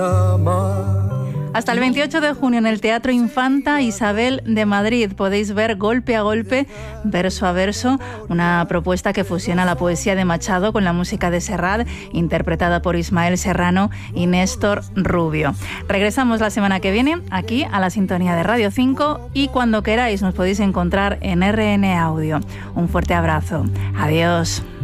Hasta el 28 de junio en el Teatro Infanta Isabel de Madrid podéis ver Golpe a Golpe, verso a verso, una propuesta que fusiona la poesía de Machado con la música de Serrat, interpretada por Ismael Serrano y Néstor Rubio. Regresamos la semana que viene aquí a la sintonía de Radio 5 y cuando queráis nos podéis encontrar en RN Audio. Un fuerte abrazo. Adiós.